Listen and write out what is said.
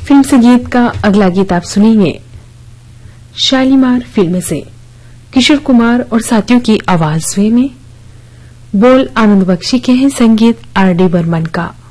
Film संगीत का अगला गीत आप सुनेंगे शालीमार फिल्म से किशोर कुमार और साथियों की आवाज में। बोल आनंद बख्शी के हैं, संगीत आर डी बर्मन का।